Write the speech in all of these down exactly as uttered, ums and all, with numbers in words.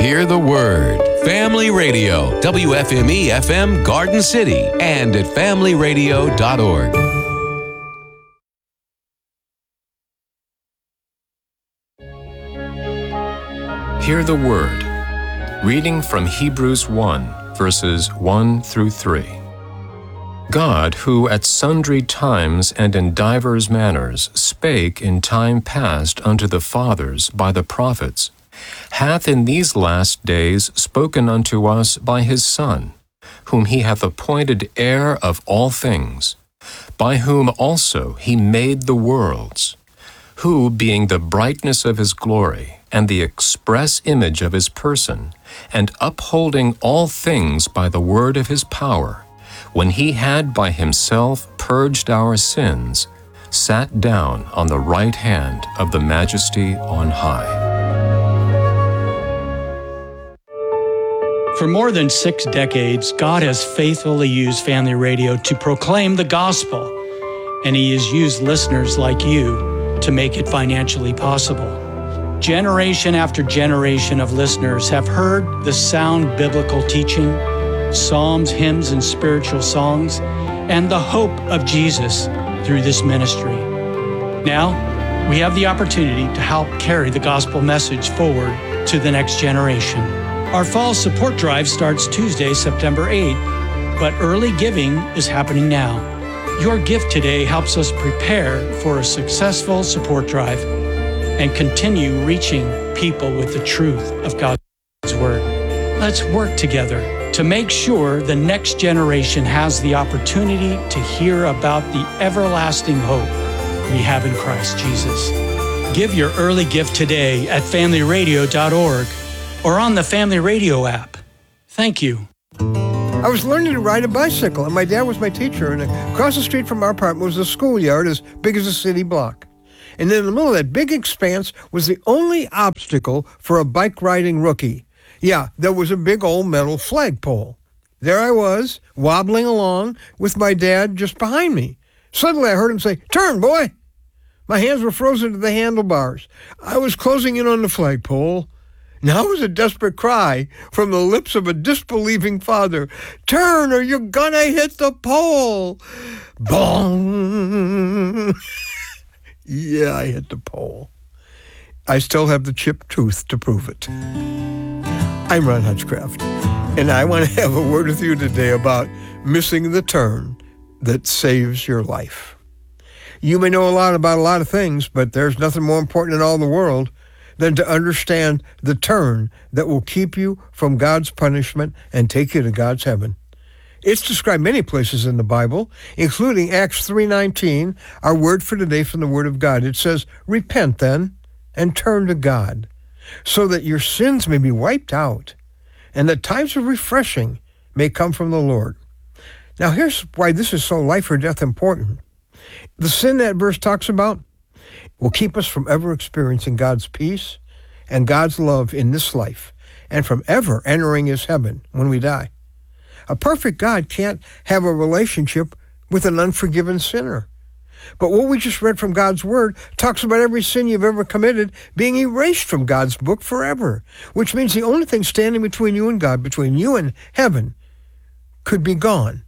Hear the Word. Family Radio, W F M E F M Garden City, and at family radio dot org. Hear the Word. Reading from Hebrews one, verses one through three. God, who at sundry times and in divers manners spake in time past unto the fathers by the prophets, hath in these last days spoken unto us by his Son, whom he hath appointed heir of all things, by whom also he made the worlds, who, being the brightness of his glory, and the express image of his person, and upholding all things by the word of his power, when he had by himself purged our sins, sat down on the right hand of the Majesty on high. For more than six decades, God has faithfully used Family Radio to proclaim the gospel, and He has used listeners like you to make it financially possible. Generation after generation of listeners have heard the sound biblical teaching, psalms, hymns, and spiritual songs, and the hope of Jesus through this ministry. Now, we have the opportunity to help carry the gospel message forward to the next generation. Our fall support drive starts Tuesday, September eighth, but early giving is happening now. Your gift today helps us prepare for a successful support drive and continue reaching people with the truth of God's Word. Let's work together to make sure the next generation has the opportunity to hear about the everlasting hope we have in Christ Jesus. Give your early gift today at family radio dot org or on the Family Radio app. Thank you. I was learning to ride a bicycle, and my dad was my teacher, and across the street from our apartment was a schoolyard as big as a city block. And then in the middle of that big expanse was the only obstacle for a bike-riding rookie. Yeah, there was a big old metal flagpole. There I was, wobbling along with my dad just behind me. Suddenly I heard him say, "Turn, boy!" My hands were frozen to the handlebars. I was closing in on the flagpole. Now it was a desperate cry from the lips of a disbelieving father. "Turn or you're gonna hit the pole!" Bong! Yeah, I hit the pole. I still have the chipped tooth to prove it. I'm Ron Hutchcraft, and I want to have a word with you today about missing the turn that saves your life. You may know a lot about a lot of things, but there's nothing more important in all the world than to understand the turn that will keep you from God's punishment and take you to God's heaven. It's described many places in the Bible, including Acts three nineteen, our word for today from the Word of God. It says, "Repent then, and turn to God, so that your sins may be wiped out, and that times of refreshing may come from the Lord." Now here's why this is so life or death important. The sin that verse talks about will keep us from ever experiencing God's peace and God's love in this life, and from ever entering His heaven when we die. A perfect God can't have a relationship with an unforgiven sinner. But what we just read from God's Word talks about every sin you've ever committed being erased from God's book forever, which means the only thing standing between you and God, between you and heaven, could be gone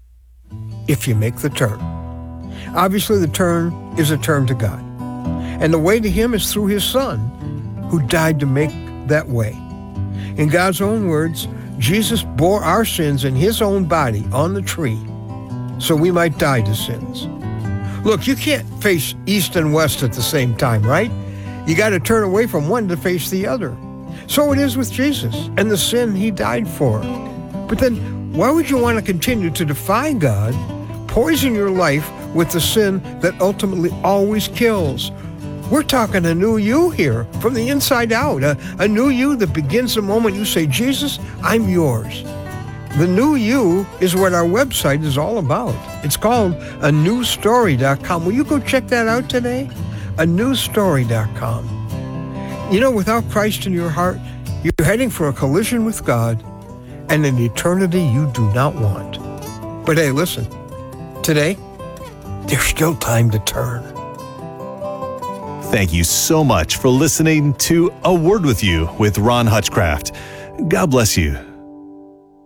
if you make the turn. Obviously, the turn is a turn to God. And the way to Him is through His Son, who died to make that way. In God's own words, Jesus bore our sins in His own body on the tree so we might die to sins. Look, you can't face east and west at the same time, right? You got to turn away from one to face the other. So it is with Jesus and the sin He died for. But then why would you want to continue to defy God, poison your life with the sin that ultimately always kills? We're talking a new you here, from the inside out, a, a new you that begins the moment you say, "Jesus, I'm yours." The new you is what our website is all about. It's called a new story dot com. Will you go check that out today? a new story dot com. You know, without Christ in your heart, you're heading for a collision with God and an eternity you do not want. But hey, listen, today, there's still time to turn. Thank you so much for listening to A Word With You with Ron Hutchcraft. God bless you.